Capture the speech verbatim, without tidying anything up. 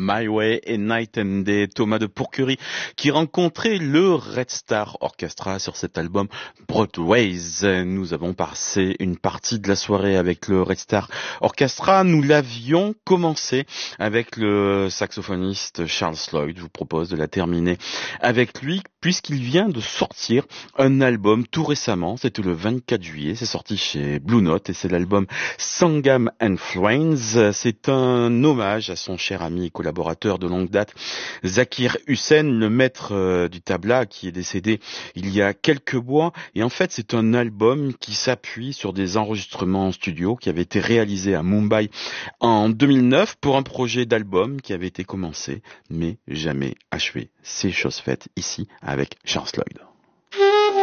My Way et Night and Day, Thomas de Pourquerie qui rencontrait le Red Star Orchestra sur cet album Broadways. Nous avons passé une partie de la soirée avec le Red Star Orchestra. Nous l'avions commencé avec le saxophoniste Charles Lloyd. Je vous propose de la terminer avec lui puisqu'il vient de sortir un album tout récemment. C'était le vingt-quatre juillet. C'est sorti chez Blue Note et c'est l'album Sangam and Friends. C'est un hommage à son cher ami et collaborateur de longue date, Zakir Hussain, le maître euh, du tabla qui est décédé il y a quelques mois. Et en fait, c'est un album qui s'appuie sur des enregistrements en studio qui avaient été réalisés à Mumbai en deux mille neuf pour un projet d'album qui avait été commencé mais jamais achevé. C'est chose faite ici avec Charles Lloyd.